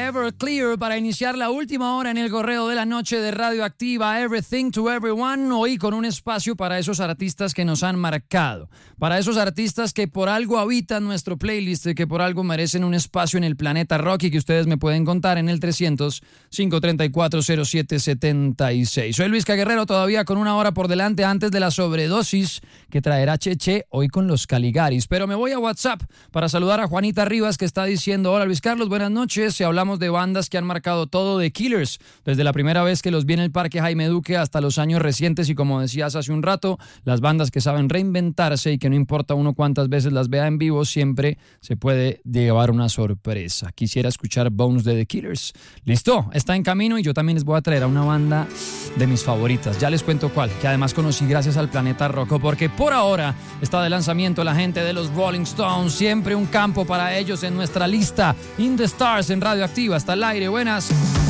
Everclear para iniciar la última hora en el correo de la noche de Radioactiva. Everything to Everyone, hoy con un espacio para esos artistas que nos han marcado, para esos artistas que por algo habitan nuestro playlist y que por algo merecen un espacio en el planeta rock y que ustedes me pueden contar en el 300-534-0776. Soy Luis Guerrero, todavía con una hora por delante antes de la sobredosis que traerá Cheche hoy con los Caligaris. Pero me voy a WhatsApp para saludar a Juanita Rivas, que está diciendo: hola Luis Carlos, buenas noches. Si hablamos de bandas que han marcado todo, The Killers, desde la primera vez que los vi en el Parque Jaime Duque hasta los años recientes, y como decías hace un rato, las bandas que saben reinventarse y que no importa uno cuántas veces las vea en vivo, siempre se puede llevar una sorpresa. Quisiera escuchar Bones de The Killers. Listo, está en camino y yo también les voy a traer a una banda de mis favoritas. Ya les cuento cuál, que además conocí gracias al Planeta Rock, porque por ahora está de lanzamiento la gente de los Rolling Stones. Siempre un campo para ellos en nuestra lista. In the Stars en Radioactiva. Hasta el aire. Buenas.